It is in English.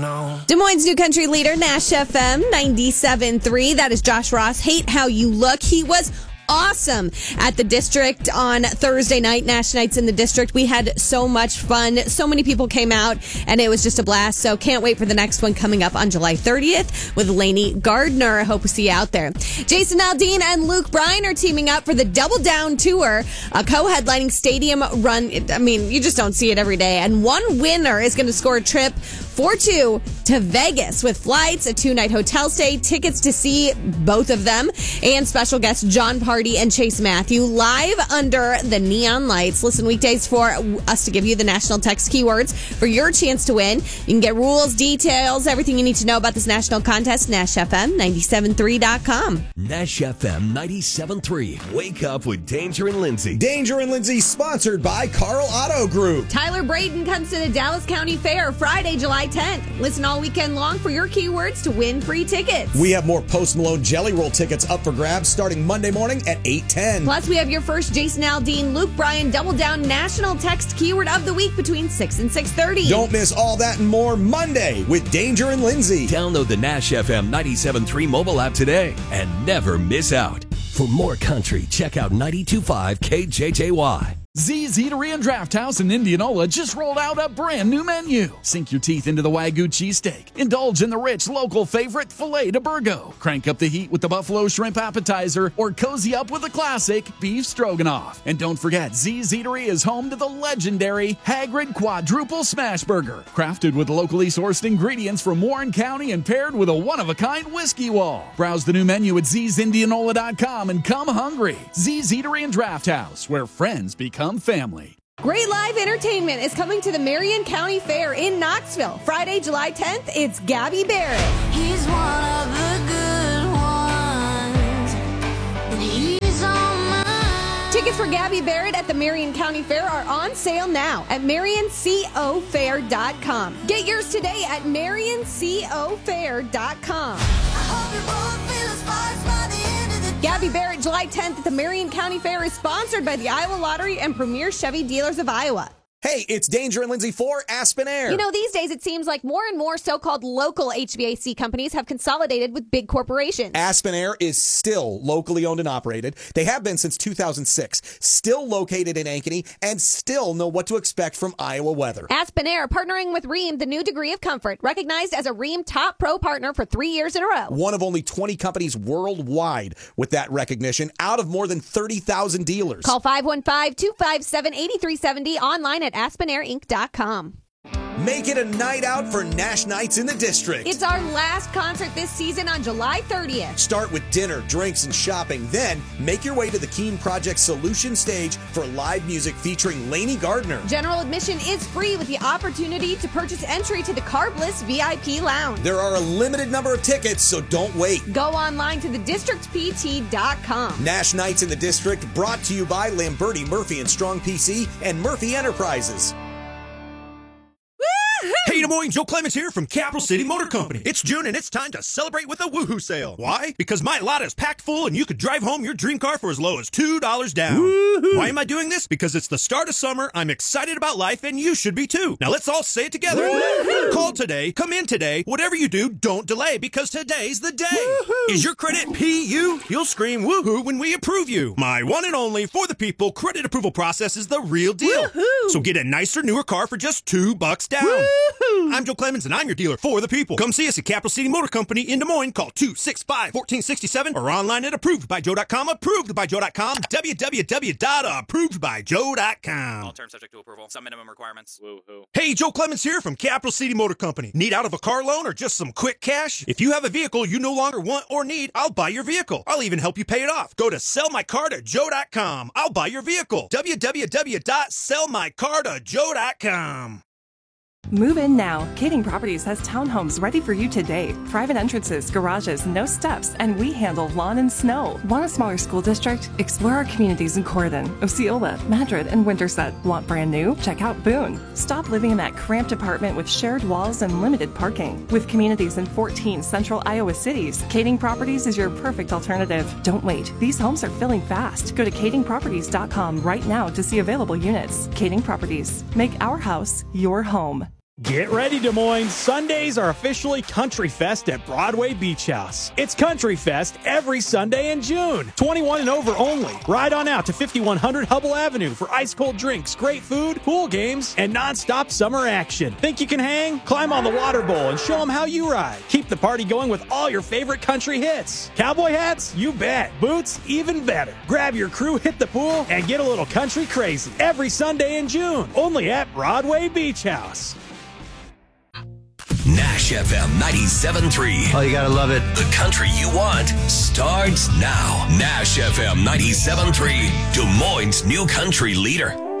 no. Des Moines' new country leader, Nash FM 97.3. That is Josh Ross. Hate How You Look. He was awesome at the District on Thursday night, Nash Nights in the District. We had so much fun. So many people came out, and it was just a blast. So can't wait for the next one coming up on July 30th with Lainey Gardner. I hope we see you out there. Jason Aldean and Luke Bryan are teaming up for the Double Down Tour, a co-headlining stadium run. I mean, you just don't see it every day. And one winner is going to score a trip for two to Vegas with flights, a 2-night hotel stay, tickets to see both of them, and special guests John Party and Chase Matthew live under the neon lights. Listen weekdays for us to give you the national text keywords for your chance to win. You can get rules, details, everything you need to know about this national contest, NashFM973.com. Nash FM 97.3. Wake up with Danger and Lindsay. Danger and Lindsay, sponsored by Carl Auto Group. Tyler Braden comes to the Dallas County Fair Friday, July 10th. Listen all weekend long for your keywords to win free tickets. We have more Post Malone Jelly Roll tickets up for grabs starting Monday morning at 8:10. Plus, we have your first Jason Aldean, Luke Bryan Double Down national text keyword of the week between 6 and 6:30. Don't miss all that and more Monday with Danger and Lindsay. Download the Nash FM 97.3 mobile app today and never miss out. For more country, check out 92.5 KJJY. Z's Eatery and Draft House in Indianola just rolled out a brand new menu. Sink your teeth into the Wagyu cheesesteak. Indulge in the rich local favorite filet de Burgo. Crank up the heat with the buffalo shrimp appetizer or cozy up with the classic beef stroganoff. And don't forget, Z's Eatery is home to the legendary Hagrid Quadruple Smash Burger. Crafted with locally sourced ingredients from Warren County and paired with a one-of-a-kind whiskey wall. Browse the new menu at ZZIndianola.com and come hungry. Z's Eatery and Draft House, where friends become family. Great live entertainment is coming to the Marion County Fair in Knoxville. Friday, July 10th, it's Gabby Barrett. He's one of the good ones, and he's on mine. Tickets for Gabby Barrett at the Marion County Fair are on sale now at MarionCoFair.com. Get yours today at MarionCoFair.com. I hope you both feel inspired by the end of the day. Gabby Barrett, July 10th at the Marion County Fair is sponsored by the Iowa Lottery and Premier Chevy Dealers of Iowa. Hey, it's Danger and Lindsay for Aspen Air. You know, these days it seems like more and more so-called local HVAC companies have consolidated with big corporations. Aspen Air is still locally owned and operated. They have been since 2006, still located in Ankeny, and still know what to expect from Iowa weather. Aspen Air, partnering with Rheem, the new degree of comfort, recognized as a Rheem Top Pro partner for 3 years in a row. One of only 20 companies worldwide with that recognition out of more than 30,000 dealers. Call 515-257-8370 online at AspenAirInc.com. Make it a night out for Nash Nights in the District. It's our last concert this season on July 30th. Start with dinner, drinks, and shopping. Then make your way to the Keen Project Solution Stage for live music featuring Lainey Gardner. General admission is free with the opportunity to purchase entry to the Carbliss VIP Lounge. There are a limited number of tickets, so don't wait. Go online to thedistrictpt.com. Nash Nights in the District, brought to you by Lamberti, Murphy & Strong PC and Murphy Enterprises. Hey, Des Moines, Joe Clements here from Capital City Motor Company. It's June and it's time to celebrate with a woohoo sale. Why? Because my lot is packed full and you could drive home your dream car for as low as $2 down. Woo-hoo. Why am I doing this? Because it's the start of summer, I'm excited about life, and you should be too. Now let's all say it together. Woo-hoo. Call today, come in today, whatever you do, don't delay, because today's the day. Woo-hoo. Is your credit PU? You'll scream woohoo when we approve you. My one and only for the people credit approval process is the real deal. Woo-hoo. So get a nicer, newer car for just $2 down. Woo-hoo. I'm Joe Clemens, and I'm your dealer for the people. Come see us at Capital City Motor Company in Des Moines. Call 265-1467 or online at approvedbyjoe.com. Approvedbyjoe.com. www.approvedbyjoe.com. All terms subject to approval. Some minimum requirements. Woo-hoo. Hey, Joe Clemens here from Capital City Motor Company. Need out of a car loan or just some quick cash? If you have a vehicle you no longer want or need, I'll buy your vehicle. I'll even help you pay it off. Go to sellmycartojoe.com. I'll buy your vehicle. www.sellmycartojoe.com. Move in now. Kading Properties has townhomes ready for you today. Private entrances, garages, no steps, and we handle lawn and snow. Want a smaller school district? Explore our communities in Corydon, Osceola, Madrid, and Winterset. Want brand new? Check out Boone. Stop living in that cramped apartment with shared walls and limited parking. With communities in 14 central Iowa cities, Kading Properties is your perfect alternative. Don't wait. These homes are filling fast. Go to kadingproperties.com right now to see available units. Kading Properties. Make our house your home. Get ready, Des Moines. Sundays are officially Country Fest at Broadway Beach House. It's Country Fest every Sunday in June. 21 and over only. Ride on out to 5100 Hubble Avenue for ice-cold drinks, great food, pool games, and non-stop summer action. Think you can hang? Climb on the water bowl and show them how you ride. Keep the party going with all your favorite country hits. Cowboy hats? You bet. Boots? Even better. Grab your crew, hit the pool, and get a little country crazy. Every Sunday in June. Only at Broadway Beach House. Nash FM 97.3. Oh, you gotta love it. The country you want starts now. Nash FM 97.3, Des Moines' new country leader.